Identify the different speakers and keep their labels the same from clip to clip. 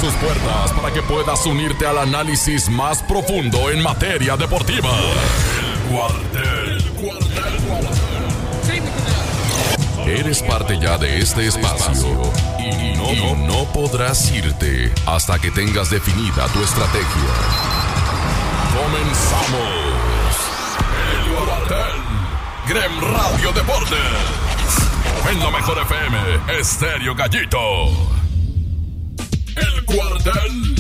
Speaker 1: sus puertas para que puedas unirte al análisis más profundo en materia deportiva. El Cuartel. Eres parte ya de este espacio y no podrás irte hasta que tengas definida tu estrategia. Comenzamos. El Cuartel. Grem Radio Deportes. En la mejor FM, Estéreo Gallito. El Cuartel.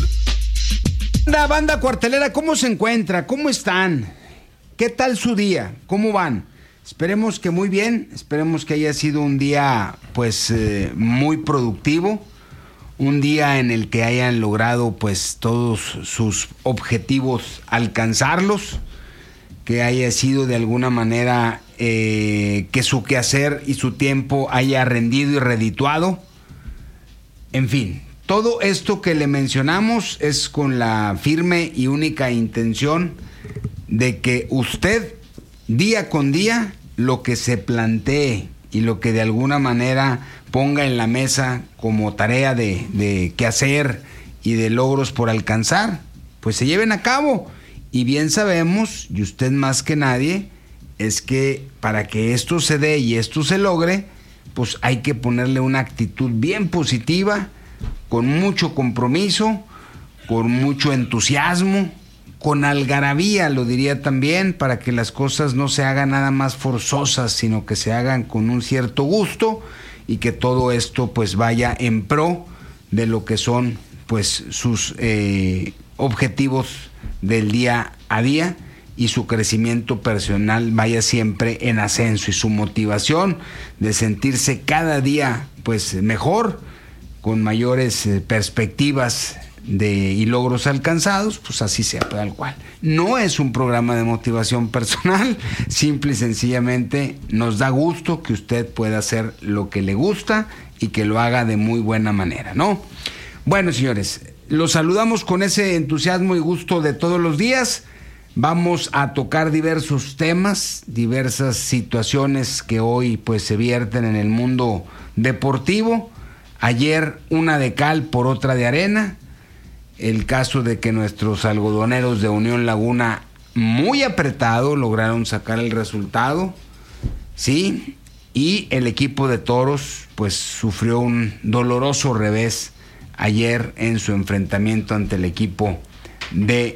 Speaker 2: Banda cuartelera, ¿cómo se encuentra? ¿Cómo están? ¿Qué tal su día? ¿Cómo van? Esperemos que muy bien, esperemos que haya sido un día pues muy productivo, un día en el que hayan logrado pues todos sus objetivos alcanzarlos, que haya sido de alguna manera que su quehacer y su tiempo haya rendido y redituado. En fin, todo esto que le mencionamos es con la firme y única intención de que usted día con día lo que se plantee y lo que de alguna manera ponga en la mesa como tarea de quehacer y de logros por alcanzar, pues se lleven a cabo. Y bien sabemos, y usted más que nadie, es que para que esto se dé y esto se logre, pues hay que ponerle una actitud bien positiva, con mucho compromiso, con mucho entusiasmo, con algarabía, lo diría también, para que las cosas no se hagan nada más forzosas, sino que se hagan con un cierto gusto y que todo esto pues vaya en pro de lo que son pues sus objetivos del día a día y su crecimiento personal vaya siempre en ascenso y su motivación de sentirse cada día pues mejor, con mayores perspectivas y logros alcanzados, pues así sea, tal cual. No es un programa de motivación personal, simple y sencillamente nos da gusto que usted pueda hacer lo que le gusta y que lo haga de muy buena manera, ¿no? Bueno, señores, los saludamos con ese entusiasmo y gusto de todos los días. Vamos a tocar diversos temas, diversas situaciones que hoy pues se vierten en el mundo deportivo. Ayer una de cal por otra de arena. El caso de que nuestros algodoneros de Unión Laguna, muy apretado, lograron sacar el resultado, ¿sí? Y el equipo de Toros, pues sufrió un doloroso revés ayer en su enfrentamiento ante el equipo del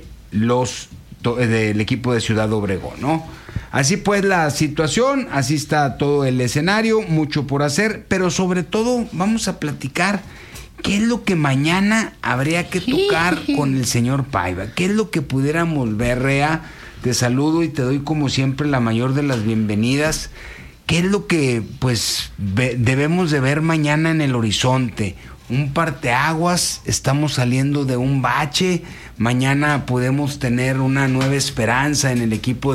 Speaker 2: equipo de Ciudad Obregón, ¿no? Así pues la situación, así está todo el escenario, mucho por hacer, pero sobre todo vamos a platicar qué es lo que mañana habría que tocar con el señor Paiva, qué es lo que pudiéramos ver. Rea, te saludo y te doy como siempre la mayor de las bienvenidas. ¿Qué es lo que pues debemos de ver mañana en el horizonte? Un parteaguas, estamos saliendo de un bache, mañana podemos tener una nueva esperanza en el equipo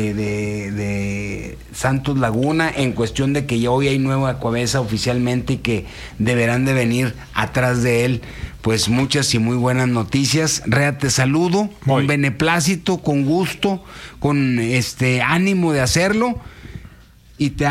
Speaker 2: de Santos Laguna, en cuestión de que ya hoy hay nueva cabeza oficialmente y que deberán de venir atrás de él pues muchas y muy buenas noticias. Rea, te saludo, con beneplácito, con gusto, con ánimo de hacerlo, y te